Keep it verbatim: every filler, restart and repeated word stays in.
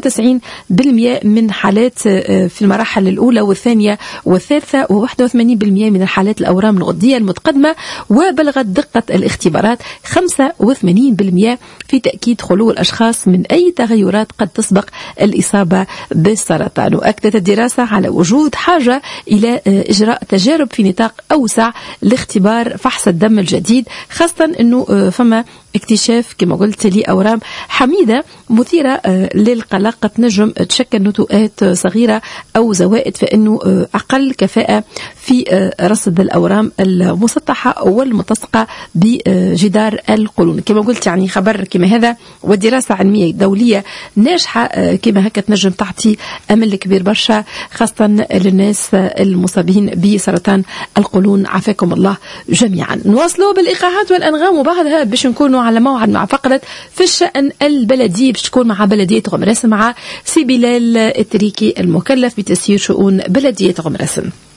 وتسعين بالمئة من حالات في المراحل الأولى والثانية والثالثة، وواحد وثمانين بالمئة من الحالات الأورام الغدية المتقدمة. وبلغت دقة الاختبارات خمسة وثمانين بالمئة في تأكيد خلو الأشخاص من أي تغيرات قد تسبق الإصابة بالسرطان. وأكدت الدراسة على وجود حاجة إلى إجراء تجارب في نطاق أوسع لاختبار فحص الدم الجديد، خاصة أنه فما اكتشاف كما قلت لأورام حميدة مثيرة للقلق قد نجم تشكل نتوءات صغيرة أو زوائد، فإنه أقل كفاءة في رصد الأورام المسطحة والملتصقة بجدار القولون. كما قلت يعني خبر كما هذا ودراسة علمية دولية ناجحة كما هكا تنجم تعطي أمل كبير برشا، خاصة للناس المصابين بسرطان القولون. عافاكم الله جميعا. نواصلوا بالإيقاعات والأنغام وبعدها باش نكونوا على موعد مع فقرة في الشأن البلدي باش تكون مع بلدية غمراسن مع سي بلال التريكي المكلف بتسيير شؤون بلدية غمراسن.